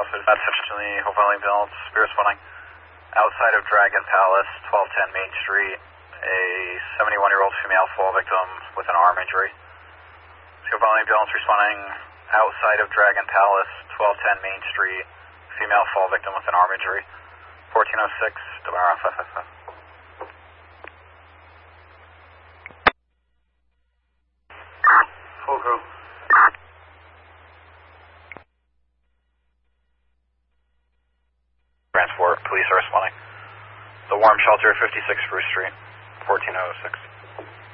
That's essentially Hope Ambulance, Spear responding. Outside of Dragon Palace, 1210 Main Street, a 71-year-old female fall victim with an arm injury. Hope Ambulance responding outside of Dragon Palace, 1210 Main Street, female fall victim with an arm injury. 1406, Demara 555. Full crew. Transport, police are responding. The Warm Shelter, 56 Spruce Street, 1406.